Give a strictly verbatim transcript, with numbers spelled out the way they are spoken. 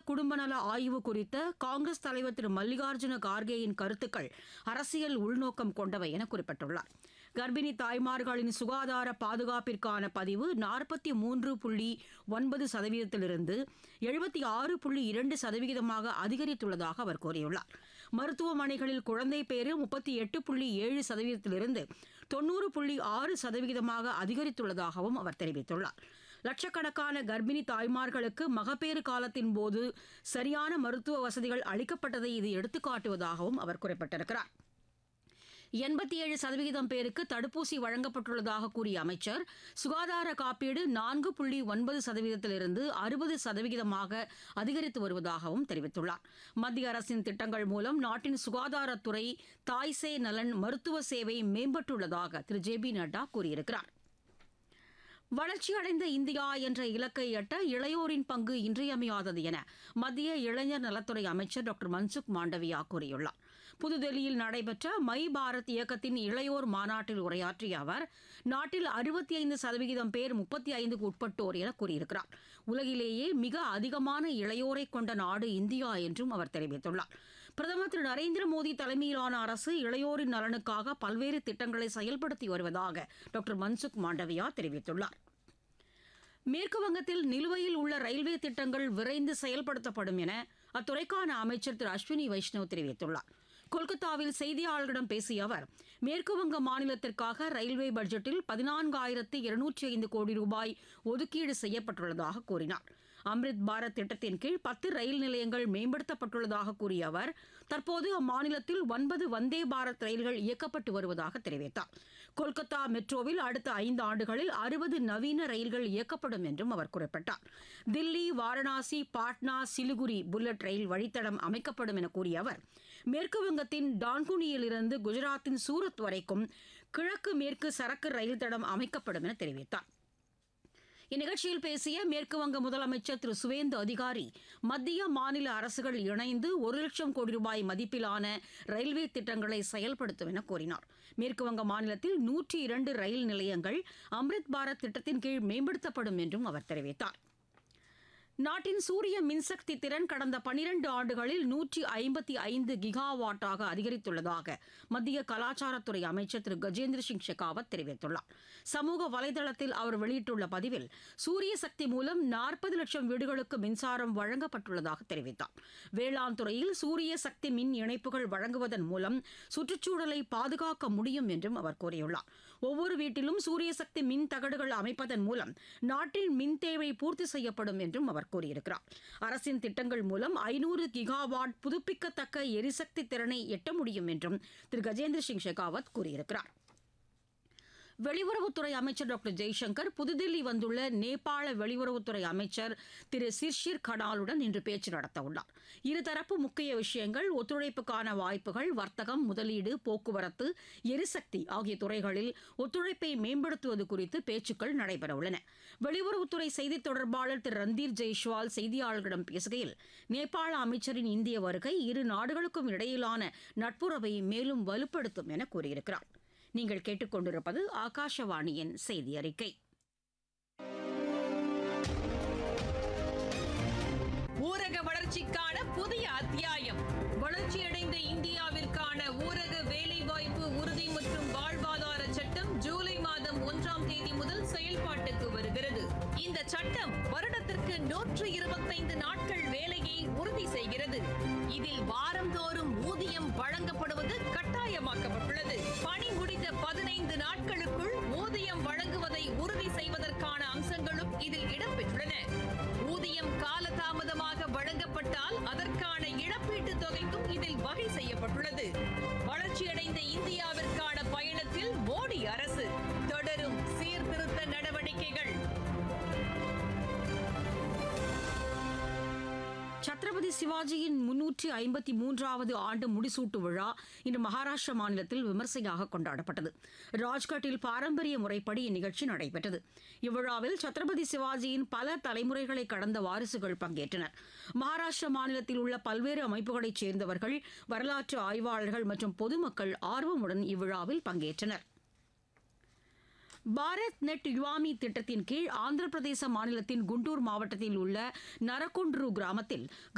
குடும்ப நல ஆய்வு குறித்த காங்கிரஸ் தலைவர் திரு மல்லிகார்ஜுன கார்கேயின் கருத்துக்கள் அரசியல் உள்நோக்கம் கொண்டவை என குறிப்பிட்டுள்ளார். கர்ப்பிணி தாய்மார்களின் சுகாதார பாதுகாப்பிற்கான பதிவு நாற்பத்தி மூன்று புள்ளி ஒன்பது சதவீதத்திலிருந்து எழுபத்தி ஆறு புள்ளி இரண்டு சதவீதமாக அதிகரித்துள்ளதாக அவர் கூறியுள்ளார். மருத்துவமனைகளில் குழந்தை பேறு முப்பத்தி எட்டு புள்ளி ஏழு சதவீதத்திலிருந்து தொன்னூறு புள்ளி ஆறு சதவீதமாக அதிகரித்துள்ளதாகவும் அவர் தெரிவித்துள்ளார். லட்சக்கணக்கான கர்ப்பிணி தாய்மார்களுக்கு மகப்பேறு காலத்தின் போது சரியான மருத்துவ வசதிகள் அளிக்கப்பட்டதை இது எடுத்துக்காட்டுவதாகவும் அவர் குறிப்பிட்டிருக்கிறார். எண்பத்தி ஏழு சதவீதம் பேருக்கு தடுப்பூசி வழங்கப்பட்டுள்ளதாக கூறிய அமைச்சர், சுகாதார காப்பீடு நான்கு புள்ளி ஒன்பது சதவீதத்திலிருந்து அறுபது சதவீதமாக அதிகரித்து வருவதாகவும் தெரிவித்துள்ளார். மத்திய அரசின் திட்டங்கள் மூலம் நாட்டின் சுகாதாரத்துறை, தாய்சேய் நலன், மருத்துவ சேவை மேம்பட்டுள்ளதாக திரு ஜே பி நட்டா கூறியிருக்கிறார். வளர்ச்சியடைந்த இந்தியா என்ற இலக்கை எட்ட இளையோரின் பங்கு இன்றியமையாதது என மத்திய இளைஞர் நலத்துறை அமைச்சர் டாக்டர் மன்சுக் மாண்டவியா கூறியுள்ளார். புதுதில்லியில் நடைபெற்ற மை பாரத் இயக்கத்தின் இளையோர் மாநாட்டில் உரையாற்றிய அவர், நாட்டில் அறுபத்தி ஐந்து சதவீதம் பேர் முப்பத்தி ஐந்துக்கு உட்பட்டோர் என கூறியிருக்கிறார். உலகிலேயே மிக அதிகமான இளையோரை கொண்ட நாடு இந்தியா என்றும் அவர் தெரிவித்துள்ளார். பிரதமர் திரு நரேந்திர மோடி தலைமையிலான அரசு இளையோரின் நலனுக்காக பல்வேறு திட்டங்களை செயல்படுத்தி வருவதாக டாக்டர் மன்சுக் மாண்டவியா தெரிவித்துள்ளார். மேற்குவங்கத்தில் நிலுவையில் உள்ள ரயில்வே திட்டங்கள் விரைந்து செயல்படுத்தப்படும் என அத்துறைக்கான அமைச்சர் திரு அஸ்வினி வைஷ்ணவ் தெரிவித்துள்ளார். கொல்கத்தாவில் செய்தியாளர்களிடம் பேசிய அவர், மேற்குவங்க மாநிலத்திற்காக ரயில்வே பட்ஜெட்டில் பதினான்காயிரத்து இருநூற்றி ஐந்து கோடி ரூபாய் ஒதுக்கீடு செய்யப்பட்டுள்ளதாக கூறினார். அம்ரித் பாரத் திட்டத்தின் கீழ் பத்து ரயில் நிலையங்கள் மேம்படுத்தப்பட்டுள்ளதாக கூறிய அவர், தற்போது அம்மாநிலத்தில் ஒன்பது வந்தே பாரத் ரயில்கள் இயக்கப்பட்டு வருவதாக தெரிவித்தார். கொல்கத்தா மெட்ரோவில் அடுத்த ஐந்து ஆண்டுகளில் அறுபது நவீன ரயில்கள் இயக்கப்படும் என்றும் அவர் குறிப்பிட்டார். தில்லி, வாரணாசி, பாட்னா, சிலிகுரி புல்லட் ரயில் வழித்தடம் அமைக்கப்படும் என கூறிய அவர், மேற்குவங்கத்தின் டான்குனியிலிருந்து குஜராத்தின் சூரத் வரைக்கும் கிழக்கு மேற்கு சரக்கு ரயில் தடம் அமைக்கப்படும் என தெரிவித்தார். இந்நிகழ்ச்சியில் பேசிய மேற்குவங்க முதலமைச்சர் திரு சுவேந்து அதிகாரி, மத்திய மாநில அரசுகள் இணைந்து ஒரு லட்சம் கோடி ரூபாய் மதிப்பிலான ரயில்வே திட்டங்களை செயல்படுத்தும் என கூறினார். மேற்குவங்க மாநிலத்தில் நூற்றி இரண்டு ரயில் நிலையங்கள் அம்ரித் பாரத் திட்டத்தின் கீழ் மேம்படுத்தப்படும் என்றும் அவர் தெரிவித்தார். நாட்டின் சூரிய மின்சக்தி திறன் கடந்த பனிரண்டு ஆண்டுகளில் நூற்றி ஐம்பத்தி ஐந்து கிகாவாட்டாக அதிகரித்துள்ளதாக மத்திய கலாச்சாரத்துறை அமைச்சர் திரு கஜேந்திர சிங் ஷெகாவத் தெரிவித்துள்ளார். சமூக வலைதளத்தில் அவர் வெளியிட்டுள்ள பதிவில், சூரிய சக்தி மூலம் நாற்பது லட்சம் வீடுகளுக்கு மின்சாரம் வழங்கப்பட்டுள்ளதாக தெரிவித்தார். வேளாண் துறையில் சூரிய சக்தி மின் இணைப்புகள் வழங்குவதன் மூலம் சுற்றுச்சூழலை பாதுகாக்க முடியும் என்றும் அவர் கூறியுள்ளார். ஒவ்வொரு வீட்டிலும் சூரிய சக்தி மின் தகடுகள் அமைப்பதன் மூலம் நாட்டின் மின் தேவை பூர்த்தி செய்யப்படும் என்றும் அவர் கூறியிருக்கிறார். அரசின் திட்டங்கள் மூலம் ஐநூறு கிகாவாட் புதுப்பிக்கத்தக்க எரிசக்தி திறனை எட்ட முடியும் என்றும் திரு கஜேந்திர சிங் ஷெகாவத் கூறியிருக்கிறார். வெளியுறவுத்துறை அமைச்சர் டாக்டர் ஜெய்சங்கர் புதுதில்லி வந்துள்ள நேபாள வெளியுறவுத்துறை அமைச்சர் திரு சிர்ஷிர் கடாலுடன் இன்று பேச்சு நடத்தவுள்ளார். இருதரப்பு முக்கிய விஷயங்கள், ஒத்துழைப்புக்கான வாய்ப்புகள், வர்த்தகம், முதலீடு, போக்குவரத்து, எரிசக்தி ஆகிய துறைகளில் ஒத்துழைப்பை மேம்படுத்துவது குறித்து பேச்சுக்கள் நடைபெறவுள்ளன. வெளியுறவுத்துறை செய்தித் தொடர்பாளர் திரு ரந்தீர் ஜெய்ஷ்வால் செய்தியாளர்களிடம் பேசுகையில், நேபாள அமைச்சரின் இந்திய வருகை இரு நாடுகளுக்கும் இடையிலான நட்புறவை மேலும் வலுப்படுத்தும் என கூறியிருக்கிறார். நீங்கள் கேட்டுக்கொண்டிருப்பது ஆகாஷவாணியின் செய்தி அறிக்கை. ஊரக வளர்ச்சிக்கான புதிய அத்தியாயம். வளர்ச்சியடைந்த இந்தியாவிற்கான ஊரக வேலைவாய்ப்பு உறுதி மற்றும் வாழ்வாதார சட்டம் ஜூலை மாதம் ஒன்றாம் தேதி முதல் செயல்பாட்டுக்கு வருகிறது. இந்த சட்டம் வருடத்திற்கு நூற்று இருபத்தைந்து நாட்கள் வேலையை உறுதி செய்கிறது. இதில் வாரந்தோறும் ஊதியம் வழங்கப்படுவது கட்டாயமாக்கப்பட்டுள்ளது. பணி முடிந்த பதினைந்து நாட்களுக்குள் ஊதியம் வழங்குவதை உறுதி செய்வதற்கான அம்சங்களும் இதில் இடம்பெற்றுள்ளன. ஊதியம் காலதாமதமாக வழங்கப்பட்டால் அதற்கான இழப்பீட்டுத் தொகைக்கும் இதில் வகை செய்யப்பட்டுள்ளது. வளர்ச்சியடைந்த இந்தியாவிற்கான பயணத்தில் மோடி அரசு தொடரும் சீர்திருத்த நடவடிக்கைகள். சத்ரபதி சிவாஜியின் முன்னூற்றி ஐம்பத்தி மூன்றாவது ஆண்டு முடிசூட்டு விழா இன்று மகாராஷ்டிரா மாநிலத்தில் விமர்சையாக கொண்டாடப்பட்டது. ராஜ்கட்டில் பாரம்பரிய முறைப்படி இந்நிகழ்ச்சி நடைபெற்றது. இவ்விழாவில் சத்ரபதி சிவாஜியின் பல தலைமுறைகளை கடந்த வாரிசுகள் பங்கேற்றனர். மகாராஷ்டிரா மாநிலத்தில் உள்ள பல்வேறு அமைப்புகளைச் சேர்ந்தவர்கள், வரலாற்று ஆய்வாளர்கள் மற்றும் பொதுமக்கள் ஆர்வமுடன் இவ்விழாவில் பங்கேற்றனர். பாரத் நெட் யுவாமி திட்டத்தின் கீழ் ஆந்திர பிரதேச மாநிலத்தின் குண்டூர் மாவட்டத்தில் உள்ள நரகுண்ட்ரு கிராமத்தில்